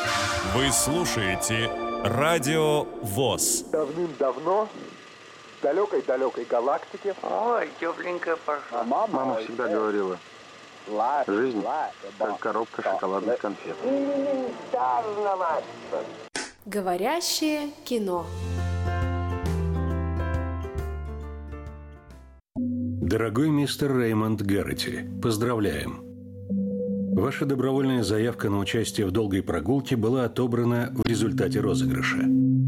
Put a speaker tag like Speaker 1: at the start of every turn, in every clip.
Speaker 1: Вы слушаете Радио ВОС.
Speaker 2: Давным-давно в далекой-далекой галактике.
Speaker 3: Ой, тепленькая пошла.
Speaker 4: Мама всегда говорила, жизнь как коробка шоколадных конфет.
Speaker 5: Говорящее кино.
Speaker 6: Дорогой мистер Рэймонд Геррити, поздравляем! Ваша добровольная заявка на участие в долгой прогулке была отобрана в результате розыгрыша.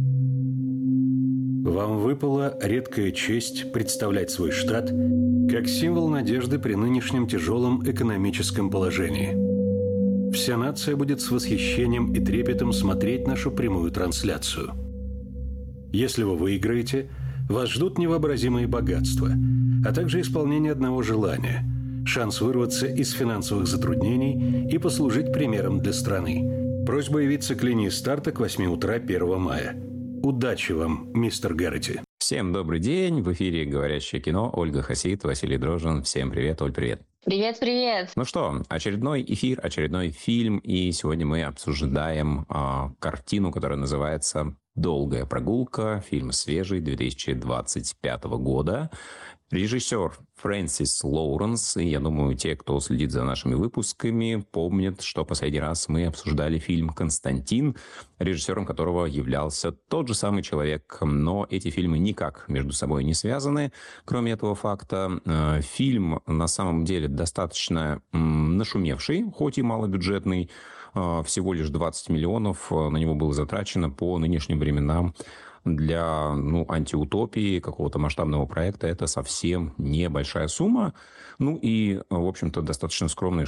Speaker 6: Вам выпала редкая честь представлять свой штат как символ надежды при нынешнем тяжелом экономическом положении. Вся нация будет с восхищением и трепетом смотреть нашу прямую трансляцию. Если вы выиграете, вас ждут невообразимые богатства, а также исполнение одного желания – шанс вырваться из финансовых затруднений и послужить примером для страны. Просьба явиться к линии старта к 8 утра 1 мая. Удачи вам, мистер Геррити.
Speaker 7: Всем добрый день. В эфире «Говорящее кино». Ольга Хасид, Василий Дрожжин. Всем привет. Оль, привет.
Speaker 8: Привет-привет.
Speaker 7: Ну что, очередной эфир, очередной фильм. И сегодня мы обсуждаем картину, которая называется «Долгая прогулка». Фильм свежий, 2025 года. Режиссер Фрэнсис Лоуренс. И я думаю, те, кто следит за нашими выпусками, помнят, что последний раз мы обсуждали фильм «Константин», режиссером которого являлся тот же самый человек. Но эти фильмы никак между собой не связаны. Кроме этого факта, фильм на самом деле достаточно нашумевший, хоть и малобюджетный. Всего лишь 20 миллионов на него было затрачено по нынешним временам. Для антиутопии, какого-то масштабного проекта это совсем небольшая сумма. Ну и, в общем-то, достаточно скромные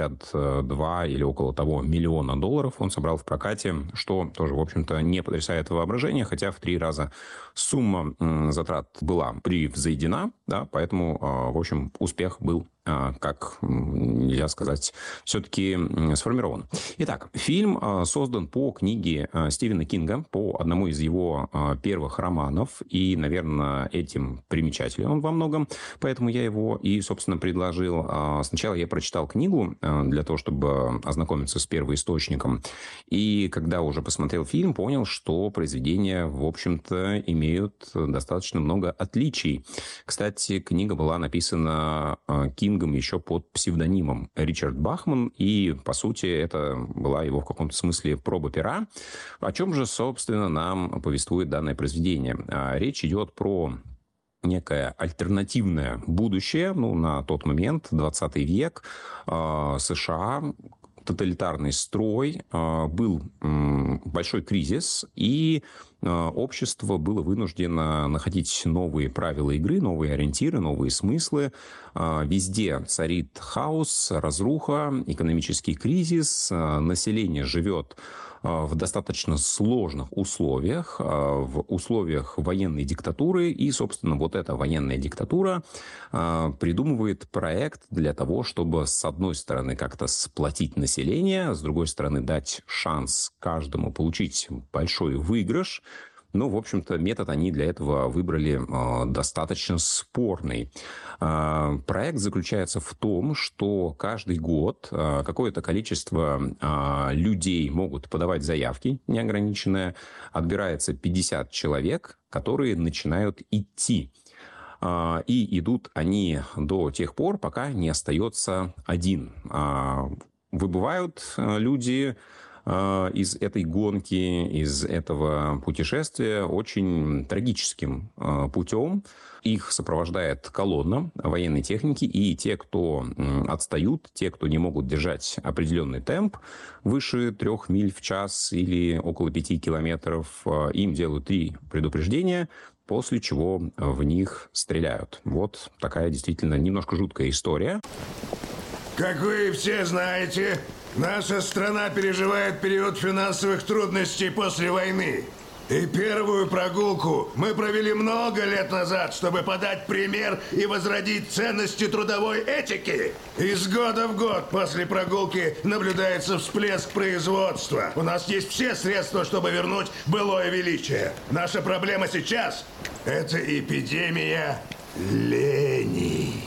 Speaker 7: 62 или около того миллиона долларов он собрал в прокате, что тоже, в общем-то, не потрясает воображение, хотя в 3 раза сумма затрат была превзойдена, да, поэтому, в общем, успех был, как нельзя сказать, все-таки сформирован. Итак, фильм создан по книге Стивена Кинга, по одному из его первых романов, и, наверное, этим примечателен он во многом, поэтому я его и, собственно, предложил. Сначала я прочитал книгу для того, чтобы ознакомиться с первоисточником, и когда уже посмотрел фильм, понял, что произведения, в общем-то, имеют достаточно много отличий. Кстати, книга была написана Кингом еще под псевдонимом Ричард Бахман, и, по сути, это была его в каком-то смысле проба пера. О чем же, собственно, нам повествует данное произведение? Речь идет про некое альтернативное будущее, на тот момент, 20 век, США, тоталитарный строй, был большой кризис, и общество было вынуждено находить новые правила игры, новые ориентиры, новые смыслы. Везде царит хаос, разруха, экономический кризис, население живет в достаточно сложных условиях, в условиях военной диктатуры. И, собственно, вот эта военная диктатура придумывает проект для того, чтобы, с одной стороны, как-то сплотить население, с другой стороны, дать шанс каждому получить большой выигрыш. Ну, в общем-то, метод они для этого выбрали достаточно спорный. Проект заключается в том, что каждый год какое-то количество людей могут подавать заявки неограниченное. Отбирается 50 человек, которые начинают идти. И идут они до тех пор, пока не остается один. Выбывают люди из этой гонки, из этого путешествия очень трагическим путем. Их сопровождает колонна военной техники, и те, кто отстают, те, кто не могут держать определенный темп выше 3 миль в час или около 5 километров, им делают 3 предупреждения, после чего в них стреляют. Вот такая действительно немножко жуткая история.
Speaker 9: Как вы все знаете, наша страна переживает период финансовых трудностей после войны. И первую прогулку мы провели много лет назад, чтобы подать пример и возродить ценности трудовой этики. Из года в год после прогулки наблюдается всплеск производства. У нас есть все средства, чтобы вернуть былое величие. Наша проблема сейчас – это эпидемия лени.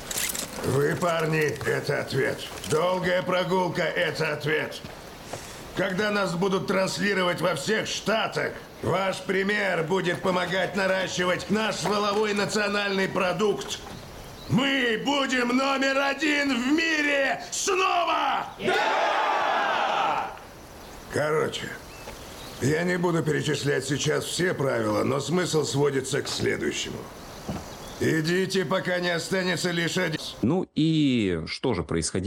Speaker 9: Вы, парни, это ответ. Долгая прогулка – это ответ. когда нас будут транслировать во всех штатах, ваш пример будет помогать наращивать наш валовой национальный продукт. Мы будем номер 1 в мире снова! Да! Короче, я не буду перечислять сейчас все правила, но смысл сводится к следующему. Идите, пока не останется лишь один.
Speaker 7: Ну и что же происходило?